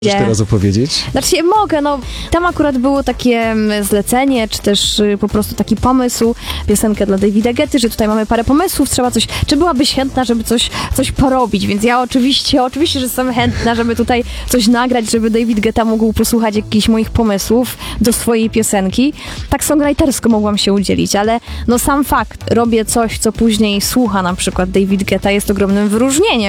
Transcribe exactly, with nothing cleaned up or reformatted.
Możesz teraz opowiedzieć? Znaczy mogę, no tam akurat było takie mm, zlecenie, czy też y, po prostu taki pomysł, piosenkę dla Davida Guetty, że tutaj mamy parę pomysłów, trzeba coś, czy byłabyś chętna, żeby coś, coś porobić, więc ja oczywiście, oczywiście, że jestem chętna, żeby tutaj coś nagrać, żeby David Guetta mógł posłuchać jakichś moich pomysłów do swojej piosenki. Tak songwritersko mogłam się udzielić, ale no sam fakt, robię coś, co później słucha na przykład David Guetta, jest ogromnym wyróżnieniem.